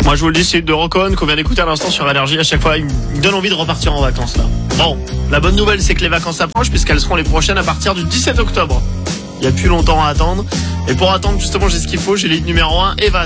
Moi je vous le dis, c'est de Rocon qu'on vient d'écouter à l'instant sur Énergie. À chaque fois il me donne envie de repartir en vacances là. Bon, la bonne nouvelle c'est que les vacances approchent puisqu'elles seront les prochaines à partir du 17 octobre. Il n'y a plus longtemps à attendre. Et pour attendre justement j'ai ce qu'il faut, j'ai lead numéro 1, Evan.